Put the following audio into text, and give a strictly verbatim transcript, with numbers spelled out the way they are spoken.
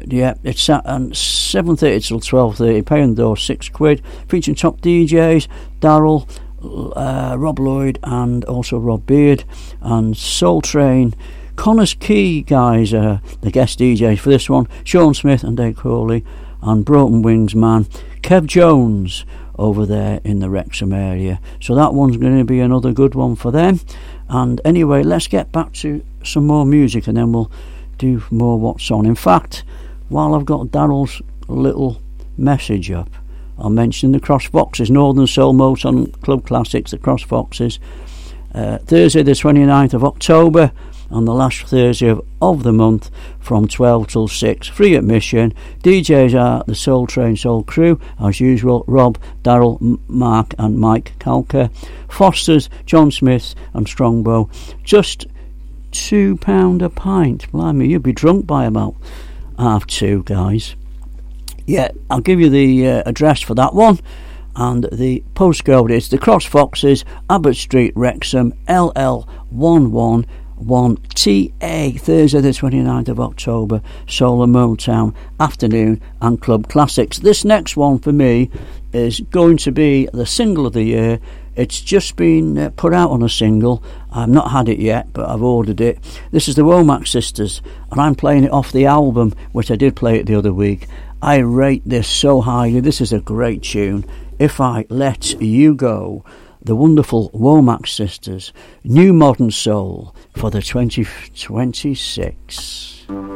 yeah, it's at um, seven thirty till twelve thirty, paying those six quid, featuring top D Js, Daryl, uh, Rob Lloyd, and also Rob Beard, and Soul Train. Connors Key guys are the guest D Js for this one, Sean Smith and Dave Crowley, and Broken Wings man Kev Jones over there in the Wrexham area. So that one's going to be another good one for them. And anyway, let's get back to some more music and then we'll do more what's on. In fact, while I've got Daryl's little message up, I'll mention the Cross Foxes, Northern Soul Motown Club Classics, the Cross Foxes, uh, Thursday the twenty-ninth of October, on the last Thursday of, of the month from twelve till six, free admission. D Js are the Soul Train Soul Crew, as usual, Rob, Daryl, M- Mark and Mike Calker. Foster's, John Smith and Strongbow. Just two pound a pint. Blimey, you'd be drunk by about half two, guys. Yeah, I'll give you the uh, address for that one. And the postcode is the Cross Foxes, Abbott Street, Wrexham, L L one one one T A, Thursday the twenty-ninth of October, Soul and Motown Afternoon and Club Classics. This next one for me is going to be the single of the year. It's just been uh, put out on a single. I've not had it yet, but I've ordered it. This is the Womack Sisters, and I'm playing it off the album, which I did play it the other week. I rate this so highly. This is a great tune. If I Let You Go, the wonderful Womack Sisters, New Modern Soul for the twenty twenty-six.